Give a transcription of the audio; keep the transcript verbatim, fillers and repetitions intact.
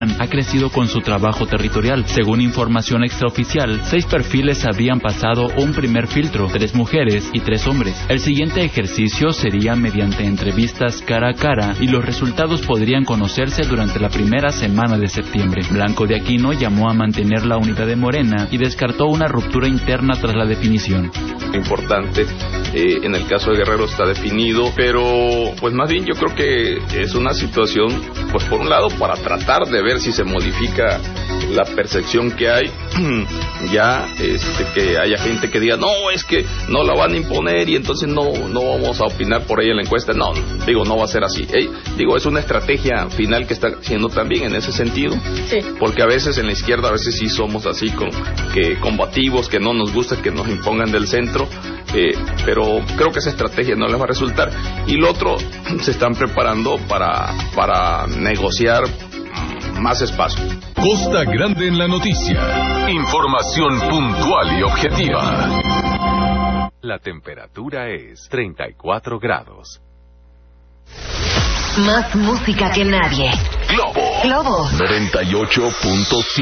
ha crecido con su trabajo territorial. Según información extraoficial, seis perfiles habrían pasado un primer filtro, tres mujeres y tres hombres. El siguiente ejercicio sería mediante entrevistas cara a cara y los resultados podrían conocerse durante la primera semana de septiembre. Blanco de Aquino llamó a mantener la unidad de Morena y descartó una ruptura interna tras la definición. Importante, eh, en el caso de Guerrero está definido, pero pues más bien yo creo que es una situación, pues por un lado para tratar de ver si se modifica la percepción que hay, ya este, que haya gente que diga, no, es que no la van a imponer y entonces no, no vamos a opinar por ella en la encuesta. No, digo, no va a ser así. Hey, digo, es una estrategia final que está haciendo también en ese sentido, sí. Porque a veces en la izquierda, a veces sí somos así con, que combativos, que no nos gusta que nos impongan del centro, eh, pero creo que esa estrategia no les va a resultar. Y lo otro, se están preparando para, para negociar más espacio. Costa Grande en la noticia. Información puntual y objetiva. La temperatura es treinta y cuatro grados. Más música que nadie. Globo. Globo. noventa y ocho punto cinco.